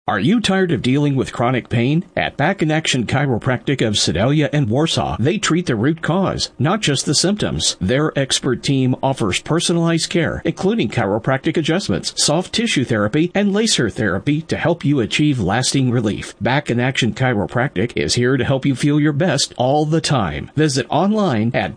Are you tired of dealing with chronic pain? At Back in Action Chiropractic of Sedalia and Warsaw, they treat the root cause, not just the symptoms. Their expert team offers personalized care, including chiropractic adjustments, soft tissue therapy, and laser therapy to help you achieve lasting relief. Back in Action Chiropractic is here to help you feel your best all the time. Visit online at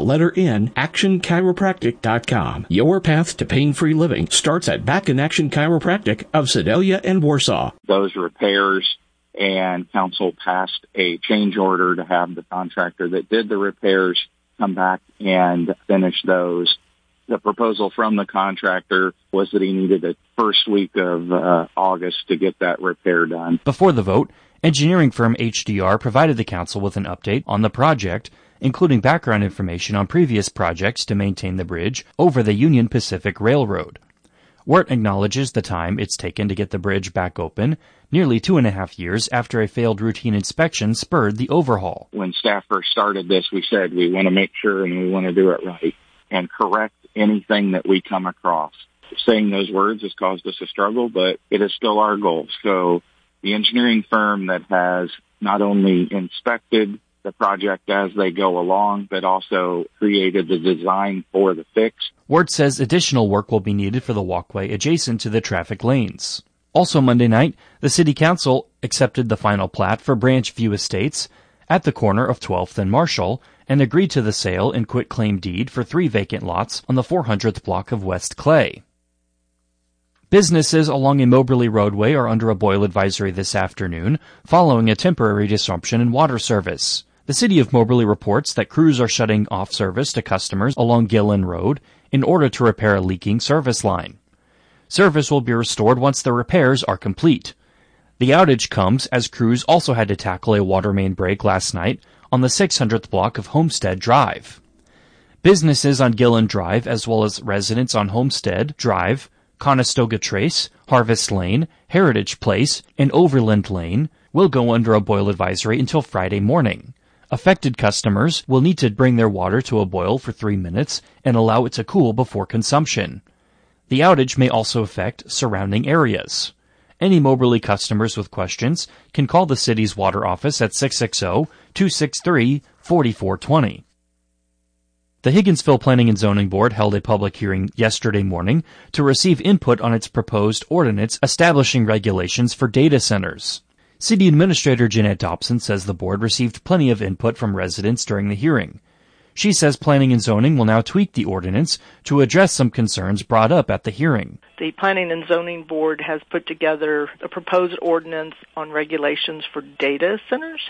actionchiropractic.com. Your path to pain-free living starts at Back in Action Chiropractic of Sedalia and Warsaw. Those repairs, and council passed a change order to have the contractor that did the repairs come back and finish those. The proposal from the contractor was that he needed the first week of August to get that repair done. Before the vote, engineering firm HDR provided the council with an update on the project, including background information on previous projects to maintain the bridge over the Union Pacific Railroad. Wirt acknowledges the time it's taken to get the bridge back open, nearly 2.5 years after a failed routine inspection spurred the overhaul. When staff first started this, we said we want to make sure and we want to do it right and correct anything that we come across. Saying those words has caused us a struggle, but it is still our goal. So the engineering firm that has not only inspected the project as they go along, but also created the design for the fix. Wirt says additional work will be needed for the walkway adjacent to the traffic lanes. Also Monday night, the City Council accepted the final plat for Branch View Estates at the corner of 12th and Marshall and agreed to the sale and quitclaim deed for 3 vacant lots on the 400th block of West Clay. Businesses along a Moberly roadway are under a boil advisory this afternoon following a temporary disruption in water service. The City of Moberly reports that crews are shutting off service to customers along Gillen Road in order to repair a leaking service line. Service will be restored once the repairs are complete. The outage comes as crews also had to tackle a water main break last night on the 600th block of Homestead Drive. Businesses on Gillen Drive, as well as residents on Homestead Drive, Conestoga Trace, Harvest Lane, Heritage Place, and Overland Lane, will go under a boil advisory until Friday morning. Affected customers will need to bring their water to a boil for 3 minutes and allow it to cool before consumption. The outage may also affect surrounding areas. Any Moberly customers with questions can call the city's water office at 660-263-4420. The Higginsville Planning and Zoning Board held a public hearing yesterday morning to receive input on its proposed ordinance establishing regulations for data centers. City Administrator Jeanette Dobson says the board received plenty of input from residents during the hearing. She says Planning and Zoning will now tweak the ordinance to address some concerns brought up at the hearing. The Planning and Zoning Board has put together a proposed ordinance on regulations for data centers.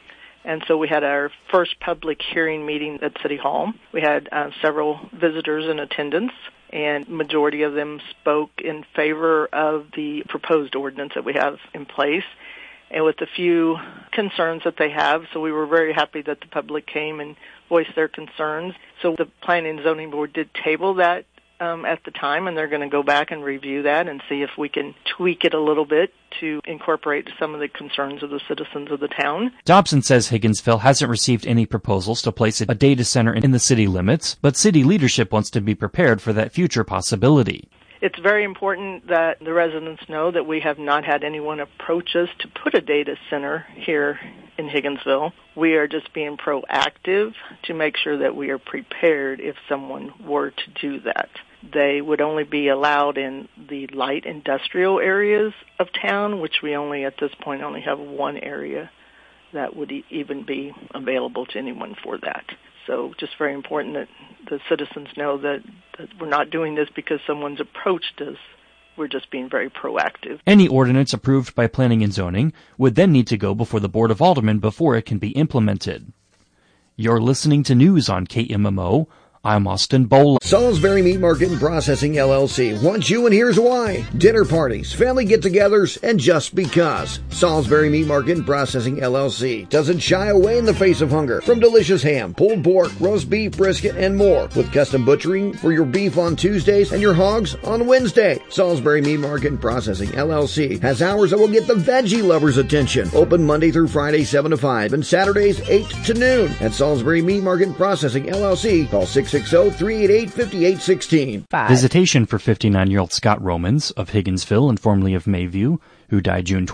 And so we had our first public hearing meeting at City Hall. We had several visitors in attendance, and majority of them spoke in favor of the proposed ordinance that we have in place, and with a few concerns that they have. So we were very happy that the public came and voiced their concerns. So the Planning and Zoning Board did table that at the time, and they're going to go back and review that and see if we can tweak it a little bit to incorporate some of the concerns of the citizens of the town. Dobson says Higginsville hasn't received any proposals to place a data center in the city limits, but city leadership wants to be prepared for that future possibility. It's very important that the residents know that we have not had anyone approach us to put a data center here in Higginsville. We are just being proactive to make sure that we are prepared if someone were to do that. They would only be allowed in the light industrial areas of town, which we only, at this point, only have one area that would even be available to anyone for that. So just very important that the citizens know that we're not doing this because someone's approached us. We're just being very proactive. Any ordinance approved by Planning and Zoning would then need to go before the Board of Aldermen before it can be implemented. You're listening to news on KMMO. I'm Austin Boland. Salisbury Meat Market and Processing LLC wants you, and here's why. Dinner parties, family get-togethers, and just because. Salisbury Meat Market and Processing LLC doesn't shy away in the face of hunger. From delicious ham, pulled pork, roast beef, brisket, and more. With custom butchering for your beef on Tuesdays and your hogs on Wednesday. Salisbury Meat Market and Processing LLC has hours that will get the veggie lovers' attention. Open Monday through Friday 7 to 5 and Saturdays 8 to noon. At Salisbury Meat Market and Processing LLC, call 660-388-5816. Visitation for 59-year-old Scott Romans of Higginsville and formerly of Mayview, who died June